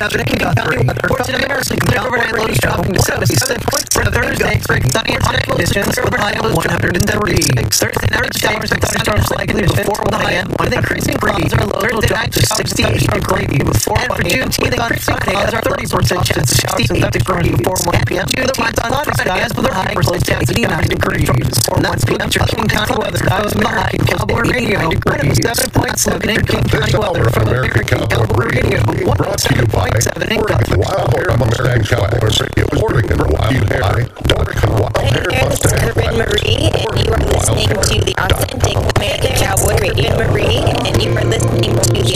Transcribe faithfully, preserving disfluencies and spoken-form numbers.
seven in Guthrie. Fortunate nursing overnight low dropping to seventy-six. For the Thursday, sunny and hot conditions with a high of one hundred three. Thursday night showers and thunderstorms likely before with a high end one increasing clouds are low. Thursday night to sixty-eight degree before and for Juneteenth increasing clouds are thirty percent chance of showers and thunderstorms before one p m Juneteenth on Friday with a high percent chance of eighty-nine degrees before one p m King County weather. That was American Cowboy Radio. seven point seven in King County weather from American Cowboy Radio. Brought to you by Wild Hair Mustang Cowboy Radio. Oregon Wild Hair. Oregon Wild Hair Hey there, this is Mustang. Corinne Marie, and you are listening to the Authentic American Cowboy Radio. Marie, and you are listening to the